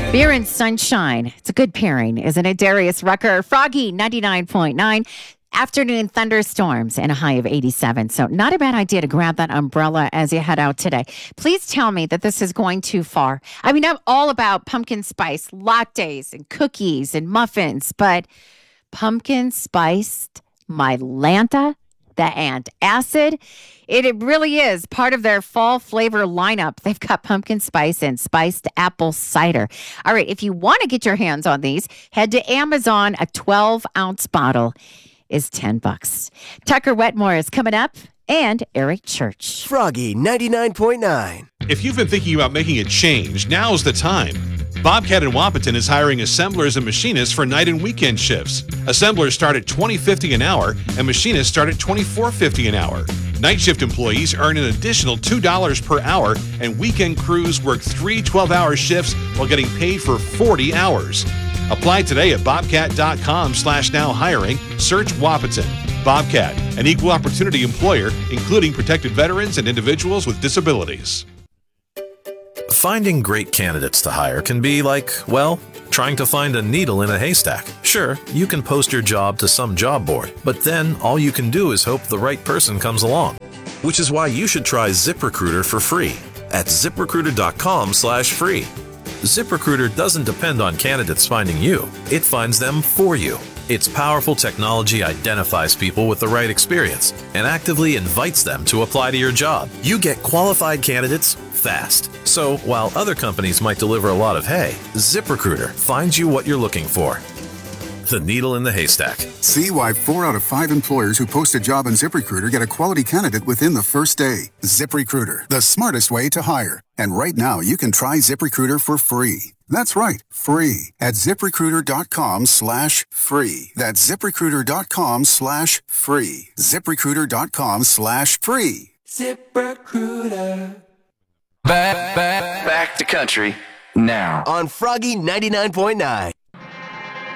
Beer and sunshine. It's a good pairing, isn't it? Darius Rucker, Froggy 99.9. Afternoon thunderstorms and a high of 87. So not a bad idea to grab that umbrella as you head out today. Please tell me that this is going too far. I mean, I'm all about pumpkin spice lattes and cookies and muffins, but pumpkin spiced Mylanta, the antacid, it really is part of their fall flavor lineup. They've got pumpkin spice and spiced apple cider. All right, if you want to get your hands on these, head to Amazon. A 12-ounce bottle is $10. Tucker Wetmore is coming up, and Eric Church. Froggy 99.9. If you've been thinking about making a change, now's the time. Bobcat in Wahpeton is hiring assemblers and machinists for night and weekend shifts. Assemblers start at $20.50 an hour, and machinists start at $24.50 an hour. Night shift employees earn an additional $2 per hour, and weekend crews work 3 12-hour shifts while getting paid for 40 hours. Apply today at bobcat.com/now hiring. Search Wahpeton. Bobcat, an equal opportunity employer, including protected veterans and individuals with disabilities. Finding great candidates to hire can be like, well, trying to find a needle in a haystack. Sure, you can post your job to some job board, but then all you can do is hope the right person comes along. Which is why you should try ZipRecruiter for free at ziprecruiter.com/free. ZipRecruiter doesn't depend on candidates finding you. It finds them for you. Its powerful technology identifies people with the right experience and actively invites them to apply to your job. You get qualified candidates fast. So while other companies might deliver a lot of hay, ZipRecruiter finds you what you're looking for. The needle in the haystack. See why 4 out of 5 employers who post a job on ZipRecruiter get a quality candidate within the first day. ZipRecruiter, the smartest way to hire. And right now, you can try ZipRecruiter for free. That's right, free at ziprecruiter.com/free. That's ziprecruiter.com/free. ziprecruiter.com/free. ZipRecruiter. Back to country now On Froggy 99.9.